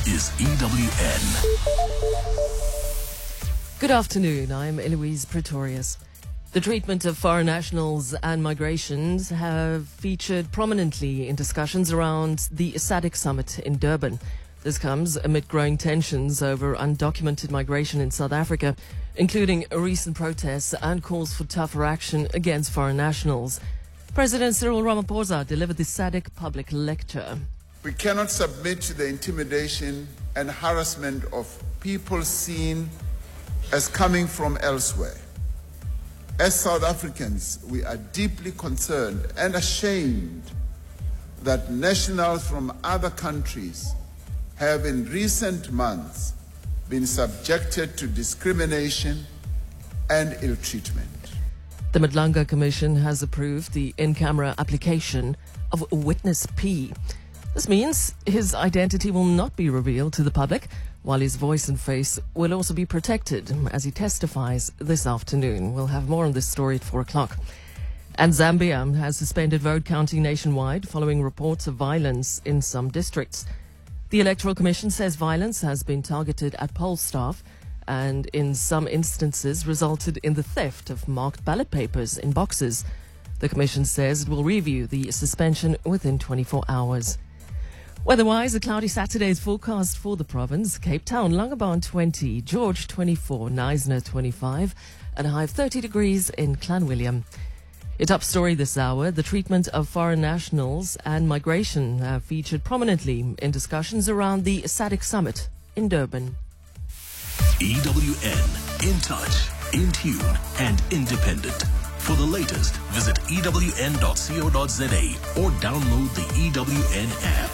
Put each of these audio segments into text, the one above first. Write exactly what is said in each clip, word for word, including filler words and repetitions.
is E W N. Good afternoon, I'm Eloise Pretorius. The treatment of foreign nationals and migrations have featured prominently in discussions around the SADC summit in Durban. This comes amid growing tensions over undocumented migration in South Africa, including recent protests and calls for tougher action against foreign nationals. President Cyril Ramaphosa delivered the SADC public lecture. We cannot submit to the intimidation and harassment of people seen as coming from elsewhere. As South Africans, we are deeply concerned and ashamed that nationals from other countries have in recent months been subjected to discrimination and ill treatment. The Madlanga Commission has approved the in-camera application of Witness P. This means his identity will not be revealed to the public, while his voice and face will also be protected as he testifies this afternoon. We'll have more on this story at four o'clock. And Zambia has suspended vote counting nationwide following reports of violence in some districts. The Electoral Commission says violence has been targeted at poll staff and in some instances resulted in the theft of marked ballot papers in boxes. The Commission says it will review the suspension within twenty-four hours. Weather-wise, a cloudy Saturday is forecast for the province. Cape Town, Langebaan twenty, George twenty-four, Knysna twenty-five, and a high of thirty degrees in Clanwilliam. Your top story this hour, the treatment of foreign nationals and migration have featured prominently in discussions around the SADC summit in Durban. E W N, in touch, in tune, and independent. For the latest, visit E W N dot co dot za or download the E W N app.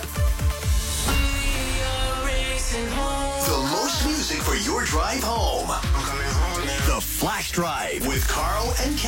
The most music for your drive home. The Flash Drive with Carl and Ken.